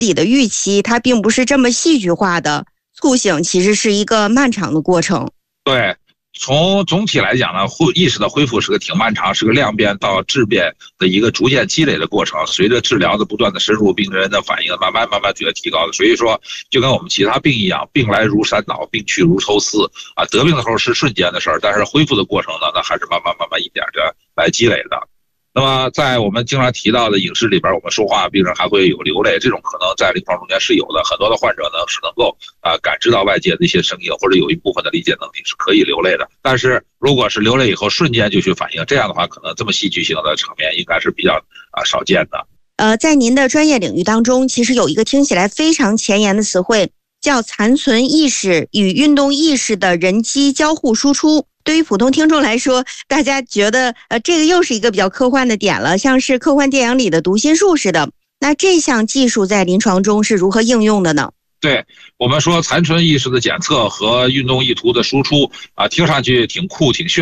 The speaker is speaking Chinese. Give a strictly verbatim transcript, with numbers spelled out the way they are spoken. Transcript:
己的预期，它并不是这么戏剧化的。促醒其实是一个漫长的过程。 对。从总体来讲呢，意识的恢复是个挺漫长，是个量变到质变的一个逐渐积累的过程。随着治疗的不断的深入，病人的反应慢慢慢慢觉得提高的。所以说，就跟我们其他病一样，病来如山倒，病去如抽丝啊。得病的时候是瞬间的事儿，但是恢复的过程呢，那还是慢慢慢慢一点点来积累的。那么在我们经常提到的影视里边，我们说话病人还会有流泪，这种可能在临床中间是有的。很多的患者呢是能够啊、呃、感知到外界的一些声音，或者有一部分的理解能力是可以流泪的。但是如果是流泪以后瞬间就去反应，这样的话可能这么戏剧性的场面应该是比较啊、呃、少见的。 呃，在您的专业领域当中，其实有一个听起来非常前沿的词汇，叫残存意识与运动意识的人机交互输出。对于普通听众来说，大家觉得呃这个又是一个比较科幻的点了，像是科幻电影里的读心术似的。那这项技术在临床中是如何应用的呢？ 对，我们说残存意识的检测和运动意图的输出啊，听上去挺酷挺炫。